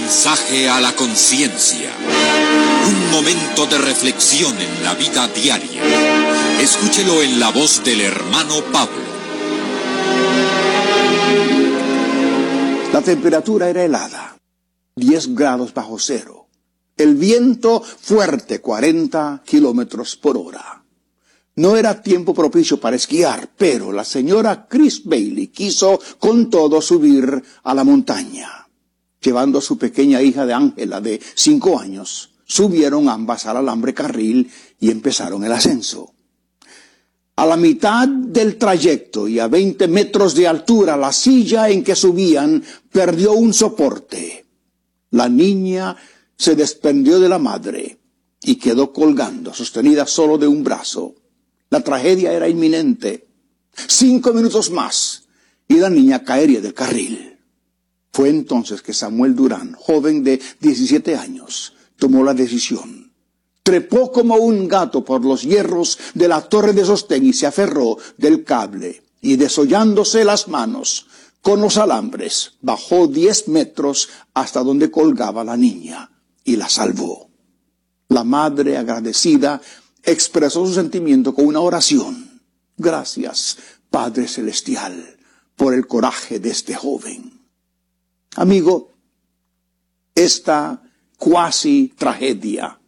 mensaje a la conciencia. Un momento de reflexión en la vida diaria. Escúchelo en la voz del hermano Pablo. La temperatura era helada, 10 grados bajo cero. El viento fuerte, 40 kilómetros por hora. No era tiempo propicio para esquiar, pero la señora Chris Bailey quiso con todo subir a la montaña. Llevando a su pequeña hija de Ángela de 5 años, subieron ambas al alambre carril y empezaron el ascenso. A la mitad del trayecto y a 20 metros de altura, la silla en que subían perdió un soporte. La niña se desprendió de la madre y quedó colgando, sostenida solo de un brazo. La tragedia era inminente. 5 minutos más y la niña caería del carril. Fue entonces que Samuel Durán, joven de 17 años, tomó la decisión. Trepó como un gato por los hierros de la torre de sostén y se aferró del cable, y desollándose las manos con los alambres, bajó 10 metros hasta donde colgaba la niña y la salvó. La madre, agradecida, expresó su sentimiento con una oración. Gracias, Padre Celestial, por el coraje de este joven. Amigo, esta cuasi tragedia